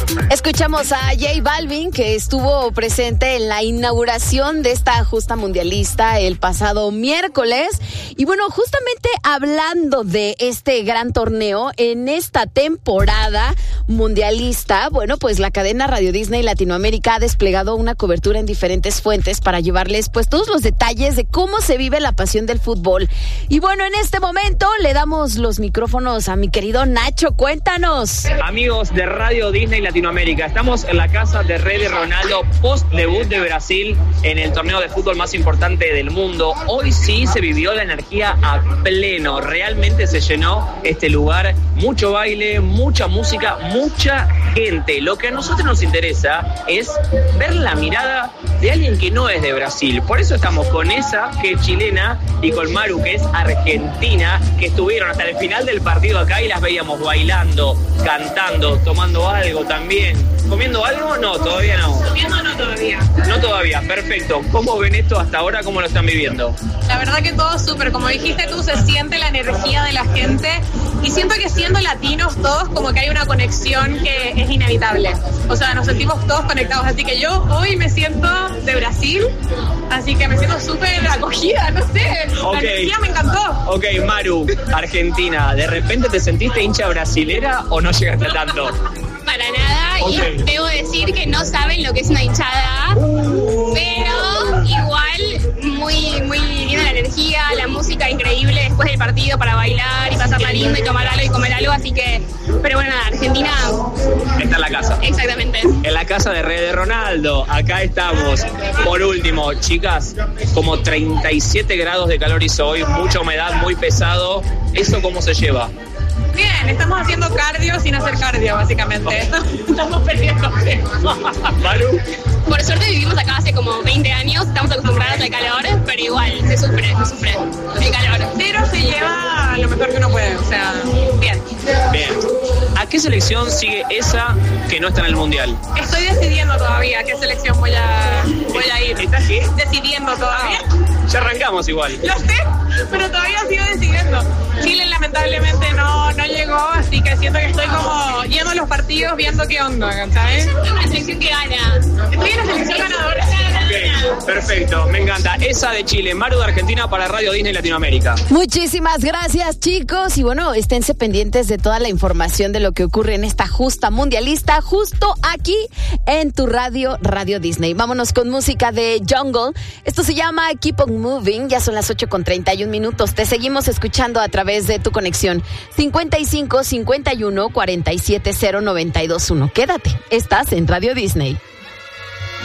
Escuchamos a J Balvin, que estuvo presente en la inauguración de esta justa mundialista el pasado miércoles. Y bueno, justamente hablando de este gran torneo, en esta temporada mundialista, bueno, pues la cadena Radio Disney Latinoamérica ha desplegado una cobertura en diferentes fuentes para llevarles pues todos los detalles de cómo se vive la pasión del fútbol. Y bueno, en este momento le damos los micrófonos a mi querido Nacho. Cuéntanos. Amigos de Radio Disney Latinoamérica, estamos en la casa de Rede Ronaldo post debut de Brasil en el torneo de fútbol más importante del mundo. Hoy sí se vivió la energía a pleno, realmente se llenó este lugar, mucho baile, mucha música, mucha gente. Lo que a nosotros nos interesa es ver la mirada de alguien que no es de Brasil. Por eso estamos con esa, que es chilena, y con Maru, que es argentina, que estuvieron hasta el final del partido acá y las veíamos bailando, cantando, tomando algo también. ¿Comiendo algo? No, todavía no. Comiendo no todavía. No todavía, perfecto. ¿Cómo ven esto hasta ahora? ¿Cómo lo están viviendo? La verdad que todo súper. Como dijiste tú, se siente la energía de la gente. Y siento que siendo latinos todos, como que hay una conexión que es inevitable. O sea, nos sentimos todos conectados. Así que yo hoy me siento de Brasil. Así que me siento súper acogida, no sé. La energía me encantó. Ok, Maru, Argentina, ¿de repente te sentiste hincha brasilera o no llegaste a tanto? Para nada, Okay. Y debo decir que no saben lo que es una hinchada, pero igual muy linda la energía, la música increíble después del partido para bailar y pasarla lindo y tomar algo y comer algo, así que, pero bueno, nada, Argentina Está en la casa. exactamente. En la casa de Rede Ronaldo, acá estamos. Por último, chicas, como 37 grados de calor hizo hoy, mucha humedad, muy pesado. ¿Eso cómo se lleva? Bien, estamos haciendo cardio sin hacer cardio, básicamente. Estamos perdiendo tiempo. Maru. Por suerte vivimos acá hace como 20 años, estamos acostumbrados al calor, pero igual, se sufre el calor. Pero se lleva lo mejor que uno puede, o sea, bien. Bien. ¿A qué selección sigue esa que no está en el Mundial? Estoy decidiendo todavía a qué selección voy a ir. ¿Estás qué? Decidiendo todavía. Ya arrancamos igual. Lo sé, pero todavía sigo decidiendo. Chile lamentablemente no llegó, así que siento que estoy como yendo a los partidos viendo qué onda, ¿sabes? Es una selección que gana. Estoy en la selección ganadora. Ok, perfecto, me encanta. Esa de Chile, Maru de Argentina para Radio Disney Latinoamérica. Muchísimas gracias, chicos. Y bueno, esténse pendientes de toda la información de lo que ocurre en esta justa mundialista, justo aquí en tu radio, Radio Disney. Vámonos con música de Jungle. Esto se llama Keep on Moving. Ya son las 8:31. Te seguimos escuchando a través de tu conexión 55 51 47 0921. Quédate, estás en Radio Disney.